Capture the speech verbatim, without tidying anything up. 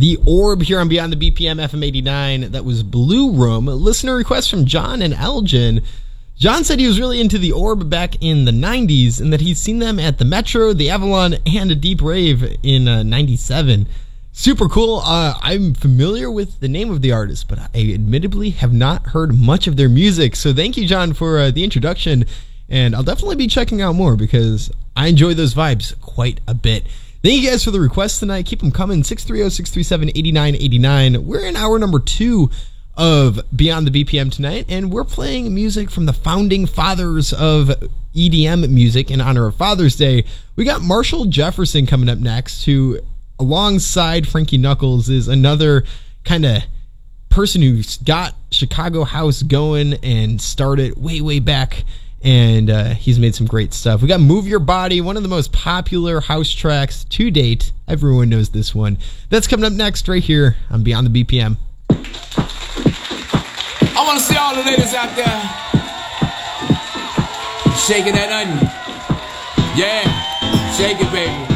The Orb here on Beyond the B P M F M eighty-nine. That was Blue Room. A listener request from John and Elgin. John said he was really into The Orb back in the nineties and that he'd seen them at the Metro, the Avalon, and a Deep Rave in uh, ninety-seven. Super cool. Uh, I'm familiar with the name of the artist, but I admittedly have not heard much of their music. So thank you, John, for uh, the introduction. And I'll definitely be checking out more because I enjoy those vibes quite a bit. Thank you guys for the requests tonight. Keep them coming. six three zero, six three seven, eight nine eight nine. We're in hour number two of Beyond the B P M tonight, and we're playing music from the founding fathers of E D M music in honor of Father's Day. We got Marshall Jefferson coming up next, who, alongside Frankie Knuckles, is another kind of person who's got Chicago house going and started way, way back. And uh, he's made some great stuff. We got Move Your Body, one of the most popular house tracks to date. Everyone knows this one. That's coming up next right here on Beyond the B P M. I want to see all the ladies out there shaking that onion. Yeah, shake it, baby.